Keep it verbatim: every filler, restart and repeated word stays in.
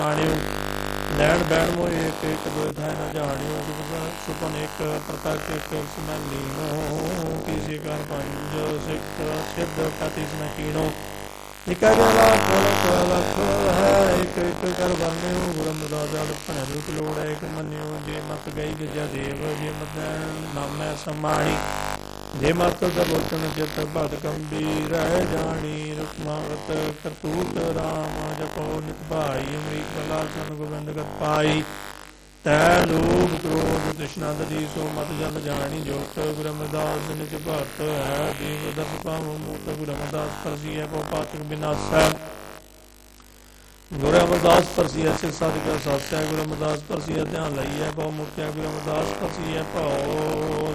ਜਾਣਿਓ ਲੈਣ ਬੈਣ ਮੋਏ ਇੱਕ ਇੱਕ ਦੋ ਥਾਇ ਨਾ ਜਾਣਿਓ ਸੁਪਨ ਇੱਕ ਪ੍ਰਤੱਖ ਇੱਕ ਸਮੈ ਲੀਨੋ ਕਿਸੇ ਕਰ ਪੰਜ ਸਿੱਖ ਸਿੱਧ ਕਤੀ ਸਮੈ ਕੀਣੋ ਇੱਕ ਗਲਾ ਕੋਲ ਲਖ ਹੈ ਇੱਕ ਇੱਕ ਕਰ ਵਰਨਿਓ ਗੁਰਮ ਦਾ ਜੜ ਭਣ ਰੂਪ ਲੋੜ ਹੈ ਇੱਕ ਮੰਨਿਓ ਜੇ ਮਤ ਗਈ ਵਿਦਿਆ ਦੇਵ ਜੇ ਮਤ ਨਾਮੈ ਸਮਾਣੀ ਜੇ ਮਤ ਦਬੋਚਨ ਚਿਤ ਭਤ ਗੰਭੀਰ ਰਹਿ ਜਾਣੀ ਰੁਕਮਾਵਤ ਕਰਤੂਤ ਰਾਮ ਜਪੋ ਨਿਤ ਭਾਈ ਅਮਰੀਕ ਬਲਾ ਸਨ ਗੋਬਿੰਦ ਗਤ ਪਾਈ ਤੈ ਲੋਭ ਕ੍ਰੋਧ ਤ੍ਰਿਸ਼ਨਾ ਦਦੀ ਸੋ ਮਤ ਜਨ ਜਾਣੀ ਜੋਤ ਗੁਰੂ ਅਮਰਦਾਸ ਨਿਜ ਭਗਤ ਹੈ ਦੀਵ ਦਸ ਪਾਵ ਮੂਤ ਗੁਰੂ ਅਮਰਦਾਸ ਪਰਸੀ ਹੈ ਪਉ ਪਾਤਕ ਬਿਨਾਸੈ ਗੁਰੂ ਅਮਰਦਾਸ ਪਰਸੀ ਹੈ ਸਿਰ ਸਾਧ ਕਾ ਸਾਸੈ ਗੁਰੂ ਅਮਰਦਾਸ ਪਰਸੀ ਹੈ ਧਿਆਨ ਲਈਐ ਪਉ ਮੁਕਤਿਆ ਗੁਰੂ ਅਮਰਦਾਸ ਪਰਸੀ ਹੈ ਭਉ